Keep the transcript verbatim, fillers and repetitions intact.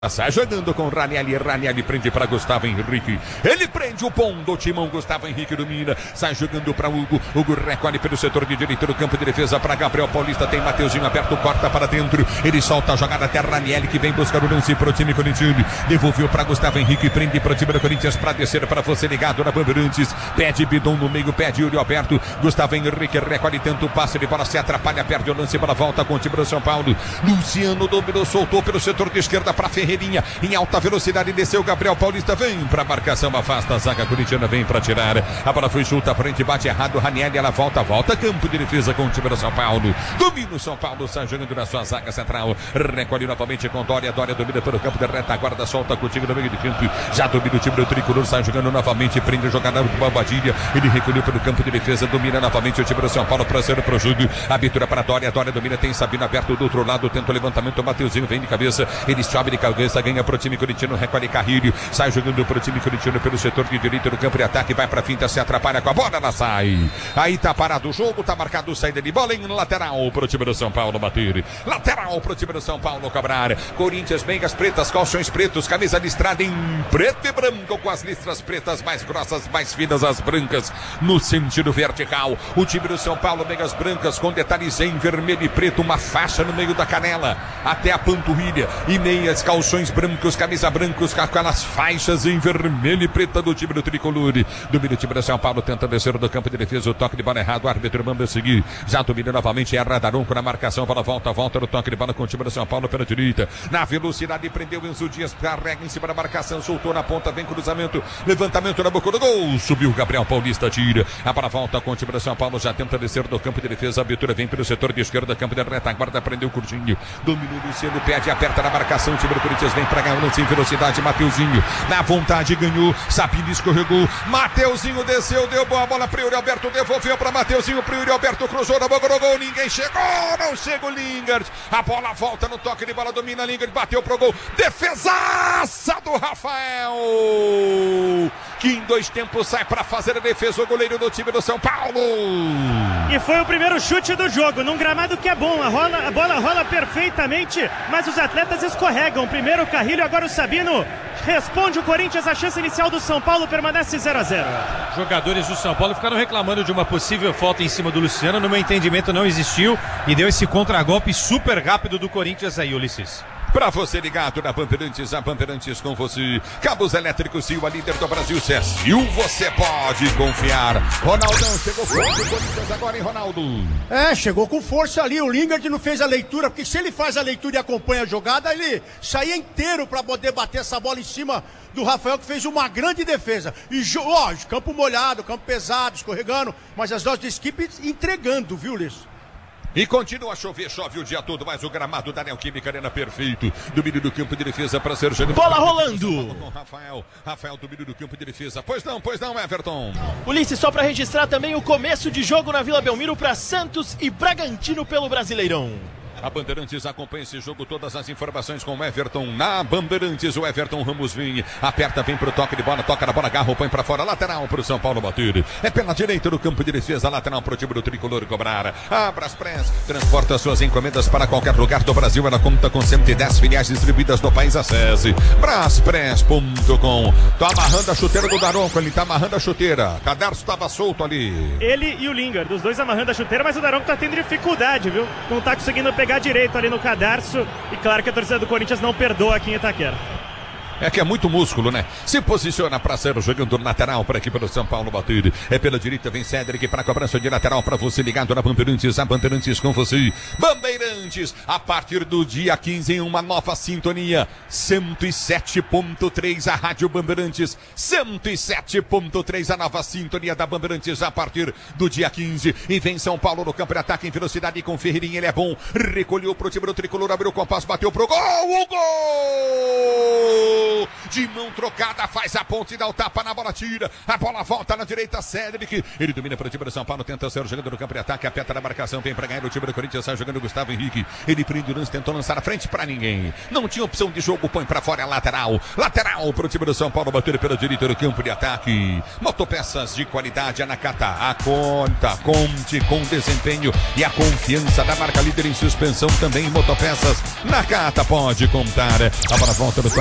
Sai jogando com Ranieri, Ranieri prende para Gustavo Henrique, ele prende o pondo, Timão, Gustavo Henrique domina, sai jogando para Hugo, Hugo recolhe pelo setor de direito do campo de defesa para Gabriel Paulista, tem Mateuzinho aberto, corta para dentro, ele solta a jogada até Ranieri que vem buscar o lance para o time corintiano, devolveu para Gustavo Henrique, prende para o time do Corinthians para descer para você ligado na Bandeirantes, pede Bidon no meio, pede Yuri Alberto, Gustavo Henrique recolhe, tenta o passe de bola, se atrapalha, perde o lance para a volta com o time do São Paulo, Luciano dominou, soltou pelo setor de esquerda para Ferreira, em alta velocidade, desceu Gabriel Paulista, vem pra marcação, afasta a zaga corintiana, vem pra tirar, a bola foi chuta, frente, bate errado, Ranieri, ela volta, volta, campo de defesa com o time do São Paulo, domina o São Paulo, sai jogando na sua zaga central, recolhe novamente com Dória, Dória domina pelo campo de retaguarda, solta contigo no meio de campo, já domina o time do Tricolor, sai jogando novamente, prende a jogada do Bobadilha, ele recolheu pelo campo de defesa, domina novamente o time do São Paulo, para ser pro Júlio, abertura para Dória, Dória domina, tem Sabino aberto do outro lado, tenta o levantamento, o Mateuzinho vem de cabeça, ele sobe de cabeça, ganha pro time corintiano, recolhe Carrilho, sai jogando pro time corintiano pelo setor de direito do campo de ataque, vai pra finta, se atrapalha com a bola, ela sai. Aí tá parado o jogo, tá marcado saída de bola em lateral pro time do São Paulo bater. Lateral pro time do São Paulo cobrar. Corinthians, meias pretas, calções pretos, camisa listrada em preto e branco, com as listras pretas mais grossas, mais finas, as brancas no sentido vertical. O time do São Paulo, meias brancas com detalhes em vermelho e preto, uma faixa no meio da canela até a panturrilha e meias calções brancos, camisa brancos com aquelas faixas em vermelho e preta do time do Tricolor. Domina o time do São Paulo, tenta descer do campo de defesa, o toque de bola errado, o árbitro manda seguir, já domina novamente, erra Daronco na marcação, para volta, volta no toque de bola com o time do São Paulo pela direita, na velocidade prendeu Enzo Dias, carrega em cima da marcação, soltou na ponta, vem cruzamento, levantamento na boca do gol, subiu Gabriel Paulista, tira, a para volta com o time do São Paulo, já tenta descer do campo de defesa, a abertura vem pelo setor de esquerda, campo de retaguarda, prendeu o Curtinho, dominou o Luciano, pede, aperta na marcação, o time do Corinthians vem para ganhar o lance em velocidade, Mateuzinho, na vontade ganhou, Sabino escorregou, Mateuzinho desceu, deu boa bola para Yuri Alberto, devolveu para Mateuzinho, para Yuri Alberto, cruzou na boca do gol, ninguém chegou, não chega o Lingard, a bola volta no toque de bola, domina Lingard, bateu pro gol, defesaça do Rafael, que em dois tempos sai para fazer a defesa, o goleiro do time do São Paulo. E foi o primeiro chute do jogo, num gramado que é bom, a, rola, a bola rola perfeitamente, mas os atletas escorregam, primeiro o Carrilho, agora o Sabino, responde o Corinthians, a chance inicial do São Paulo permanece zero a zero. Jogadores do São Paulo ficaram reclamando de uma possível falta em cima do Luciano, no meu entendimento não existiu e deu esse contragolpe super rápido do Corinthians aí, Ulisses. Pra você ligado na Bandeirantes, a Bandeirantes com você. Cabos elétricos Sil, a líder do Brasil, se é Sil, você pode confiar. Ronaldão chegou forte, o Corinthians agora, hein, Ronaldo? É, chegou com força ali, o Lingard não fez a leitura, porque se ele faz a leitura e acompanha a jogada, ele saía inteiro pra poder bater essa bola em cima do Rafael, que fez uma grande defesa. E, ó, campo molhado, campo pesado, escorregando, mas as duas equipes entregando, viu, Lisso? E continua a chover, chove o dia todo, mas o gramado da Neoquímica Arena perfeito. Domínio do campo de defesa para ser jogado. Bola rolando! Com Rafael, Rafael domínio do campo de defesa. Pois não, pois não, Everton. Ulisses, só para registrar também o começo de jogo na Vila Belmiro para Santos e Bragantino pelo Brasileirão. A Bandeirantes acompanha esse jogo, todas as informações com o Everton na Bandeirantes. O Everton Ramos vem, aperta, vem pro toque de bola, toca na bola, agarra, põe pra fora, lateral pro São Paulo bater. É pela direita do campo de defesa, lateral pro time do Tricolor cobrar. A Braspress transporta suas encomendas para qualquer lugar do Brasil. Ela conta com cento e dez filiais distribuídas no país. Acesse braspress ponto com. Tô amarrando a chuteira do Daronco, ele tá amarrando a chuteira. Cadarço tava solto ali. Ele e o Lingard, os dois amarrando a chuteira, mas o Daronco tá tendo dificuldade, viu? Não tá conseguindo pegar direito ali no cadarço, e claro que a torcida do Corinthians não perdoa aqui em Itaquera. É que é muito músculo, né? Se posiciona para ser jogando lateral para a equipe do São Paulo bater. É pela direita, vem Cédric para a cobrança de lateral para você ligado na Bandeirantes. A Bandeirantes com você. Bandeirantes, a partir do dia quinze em uma nova sintonia. cento e sete ponto três, a Rádio Bandeirantes. cento e sete ponto três, a nova sintonia da Bandeirantes a partir do dia quinze. E vem São Paulo no campo de ataque em velocidade com Ferreirinha, ele é bom. Recolheu pro time do Tricolor, abriu o compasso, bateu pro gol. O gol! de mão trocada, faz a ponte, dá o tapa na bola, tira. A bola volta na direita, Cedric. Ele domina para o time do São Paulo, tenta ser o jogador do campo de ataque, aperta na marcação, vem para ganhar o time do Corinthians, sai jogando o Gustavo Henrique. Ele prende o lance, tentou lançar a frente para ninguém. Não tinha opção de jogo, põe para fora, é lateral. Lateral para o time do São Paulo, bater pela direita do campo de ataque. Motopeças de qualidade, a Nakata. A conta, conte com desempenho e a confiança da marca líder em suspensão também. Motopeças, Nakata pode contar. A bola volta no